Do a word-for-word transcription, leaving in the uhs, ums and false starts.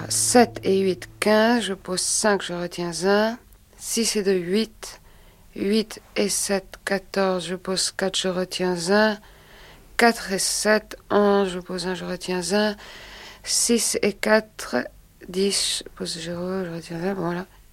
sept et huit, quinze. Je pose cinq, je retiens un. six et deux, huit. huit et sept, quatorze. Je pose quatre, je retiens un. quatre et sept, onze. Je pose un, je retiens un. six et quatre, dix. Je pose zéro, je retiens un. Bon, voilà.